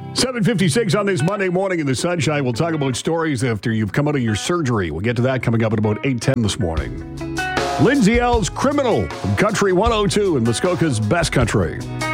7:56 on this Monday morning in the sunshine. We'll talk about stories after you've come out of your surgery. We'll get to that coming up at about 8:10 this morning. Lindsay L's Criminal from Country 102 in Muskoka's Best Country.